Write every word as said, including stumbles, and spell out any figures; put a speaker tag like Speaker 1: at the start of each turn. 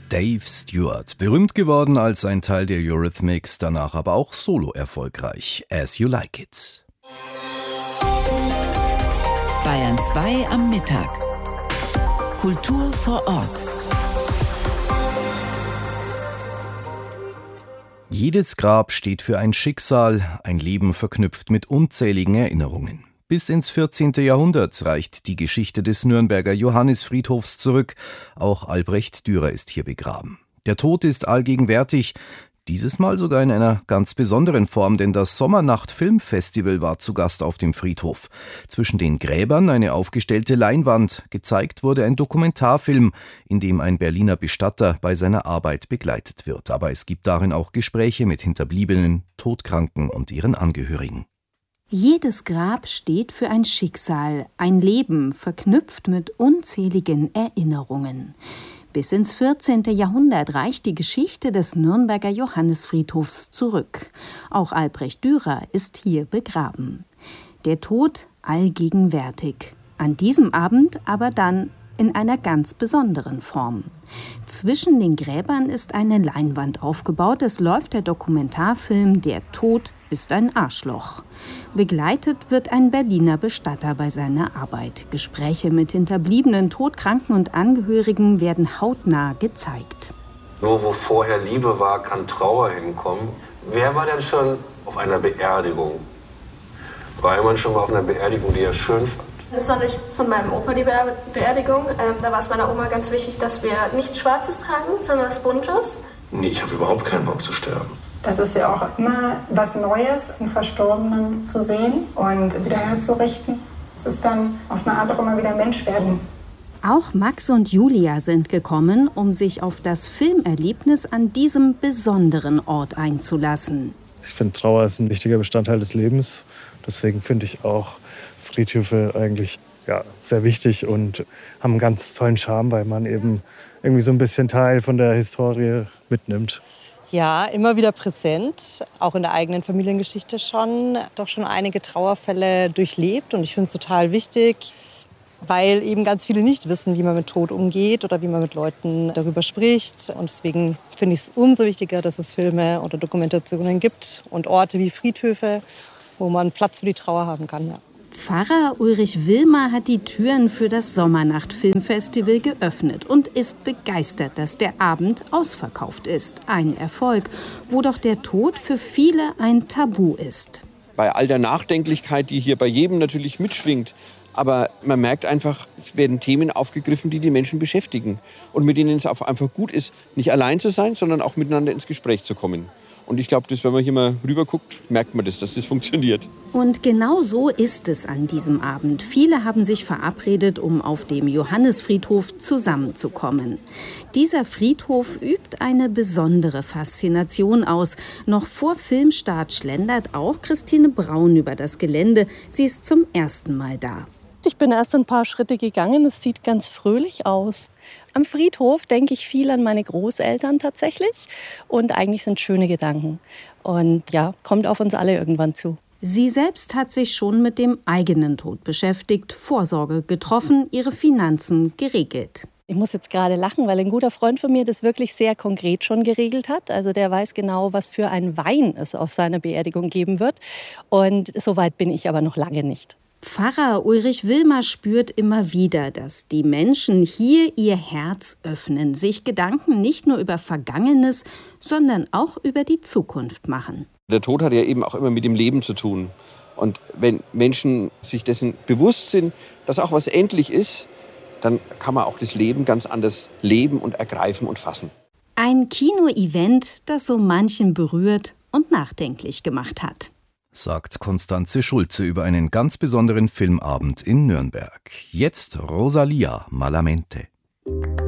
Speaker 1: Dave Stewart, berühmt geworden als ein Teil der Eurythmics, danach aber auch solo erfolgreich. As You Like It.
Speaker 2: Bayern zwei am Mittag. Kultur vor Ort.
Speaker 1: Jedes Grab steht für ein Schicksal, ein Leben verknüpft mit unzähligen Erinnerungen. Bis ins vierzehnte. Jahrhundert reicht die Geschichte des Nürnberger Johannisfriedhofs zurück. Auch Albrecht Dürer ist hier begraben. Der Tod ist allgegenwärtig, dieses Mal sogar in einer ganz besonderen Form, denn das Sommernacht-Filmfestival war zu Gast auf dem Friedhof. Zwischen den Gräbern eine aufgestellte Leinwand, gezeigt wurde ein Dokumentarfilm, in dem ein Berliner Bestatter bei seiner Arbeit begleitet wird. Aber es gibt darin auch Gespräche mit Hinterbliebenen, Todkranken und ihren Angehörigen.
Speaker 3: Jedes Grab steht für ein Schicksal, ein Leben, verknüpft mit unzähligen Erinnerungen. Bis ins vierzehnte. Jahrhundert reicht die Geschichte des Nürnberger Johannisfriedhofs zurück. Auch Albrecht Dürer ist hier begraben. Der Tod allgegenwärtig. An diesem Abend aber dann in einer ganz besonderen Form. Zwischen den Gräbern ist eine Leinwand aufgebaut. Es läuft der Dokumentarfilm Der Tod ist ein Arschloch. Begleitet wird ein Berliner Bestatter bei seiner Arbeit. Gespräche mit Hinterbliebenen, Todkranken und Angehörigen werden hautnah gezeigt.
Speaker 4: Nur wo vorher Liebe war, kann Trauer hinkommen. Wer war denn schon auf einer Beerdigung? War jemand schon mal auf einer Beerdigung, die er schön fand?
Speaker 5: Das war nicht von meinem Opa, die Be- Beerdigung. Ähm, da war es meiner Oma ganz wichtig, dass wir nichts Schwarzes tragen, sondern was Buntes.
Speaker 4: Nee, ich habe überhaupt keinen Bock zu sterben.
Speaker 6: Das ist ja auch immer was Neues, einen Verstorbenen zu sehen und wieder herzurichten. Es ist dann auf eine Art auch immer wieder Mensch werden.
Speaker 3: Auch Max und Julia sind gekommen, um sich auf das Filmerlebnis an diesem besonderen Ort einzulassen.
Speaker 7: Ich finde, Trauer ist ein wichtiger Bestandteil des Lebens. Deswegen finde ich auch Friedhöfe eigentlich ja, sehr wichtig und haben einen ganz tollen Charme, weil man eben irgendwie so ein bisschen Teil von der Historie mitnimmt.
Speaker 8: Ja, immer wieder präsent, auch in der eigenen Familiengeschichte schon. Doch schon einige Trauerfälle durchlebt und ich finde es total wichtig, weil eben ganz viele nicht wissen, wie man mit Tod umgeht oder wie man mit Leuten darüber spricht. Und deswegen finde ich es umso wichtiger, dass es Filme oder Dokumentationen gibt und Orte wie Friedhöfe, wo man Platz für die Trauer haben kann. Ja.
Speaker 3: Pfarrer Ulrich Wilmer hat die Türen für das Sommernacht-Filmfestival geöffnet und ist begeistert, dass der Abend ausverkauft ist. Ein Erfolg, wo doch der Tod für viele ein Tabu ist.
Speaker 9: Bei all der Nachdenklichkeit, die hier bei jedem natürlich mitschwingt, aber man merkt einfach, es werden Themen aufgegriffen, die die Menschen beschäftigen und mit denen es auch einfach gut ist, nicht allein zu sein, sondern auch miteinander ins Gespräch zu kommen. Und ich glaube, wenn man hier mal rüber guckt, merkt man das, dass das funktioniert.
Speaker 3: Und genau so ist es an diesem Abend. Viele haben sich verabredet, um auf dem Johannisfriedhof zusammenzukommen. Dieser Friedhof übt eine besondere Faszination aus. Noch vor Filmstart schlendert auch Christine Braun über das Gelände. Sie ist zum ersten Mal da.
Speaker 10: Ich bin erst ein paar Schritte gegangen. Es sieht ganz fröhlich aus. Am Friedhof denke ich viel an meine Großeltern tatsächlich. Und eigentlich sind schöne Gedanken. Und ja, kommt auf uns alle irgendwann zu.
Speaker 3: Sie selbst hat sich schon mit dem eigenen Tod beschäftigt, Vorsorge getroffen, ihre Finanzen geregelt.
Speaker 10: Ich muss jetzt gerade lachen, weil ein guter Freund von mir das wirklich sehr konkret schon geregelt hat. Also der weiß genau, was für ein Wein es auf seiner Beerdigung geben wird. Und so weit bin ich aber noch lange nicht.
Speaker 3: Pfarrer Ulrich Wilmer spürt immer wieder, dass die Menschen hier ihr Herz öffnen, sich Gedanken nicht nur über Vergangenes, sondern auch über die Zukunft machen.
Speaker 9: Der Tod hat ja eben auch immer mit dem Leben zu tun. Und wenn Menschen sich dessen bewusst sind, dass auch was endlich ist, dann kann man auch das Leben ganz anders leben und ergreifen und fassen.
Speaker 3: Ein Kino-Event, das so manchen berührt und nachdenklich gemacht hat.
Speaker 1: Sagt Constanze Schulze über einen ganz besonderen Filmabend in Nürnberg. Jetzt Rosalia Malamente.